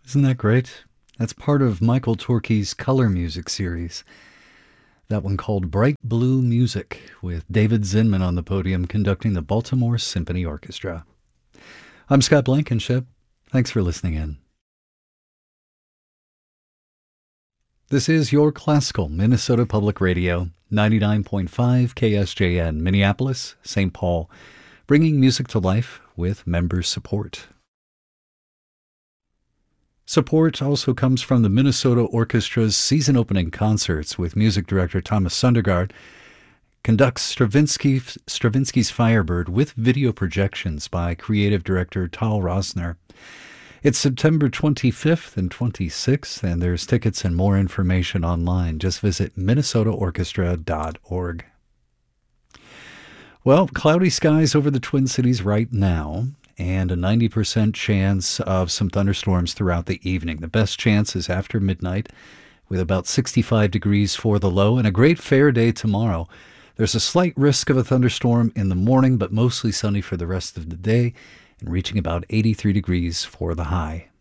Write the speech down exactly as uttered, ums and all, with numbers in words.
Isn't that great? That's part of Michael Torke's color music series. That one called Bright Blue Music, with David Zinman on the podium conducting the Baltimore Symphony Orchestra. I'm Scott Blankenship. Thanks for listening in. This is your classical Minnesota Public Radio, ninety-nine point five K S J N, Minneapolis, Saint Paul, bringing music to life with member support. Support also comes from the Minnesota Orchestra's season-opening concerts, with music director Thomas Sundergaard conducts Stravinsky, Stravinsky's Firebird with video projections by creative director Tal Rosner. It's September twenty-fifth and twenty-sixth, and there's tickets and more information online. Just visit minnesota orchestra dot org. Well, cloudy skies over the Twin Cities right now, and a ninety percent chance of some thunderstorms throughout the evening. The best chance is after midnight, with about sixty-five degrees for the low, and a great fair day tomorrow. There's a slight risk of a thunderstorm in the morning, but mostly sunny for the rest of the day, and reaching about eighty-three degrees for the high.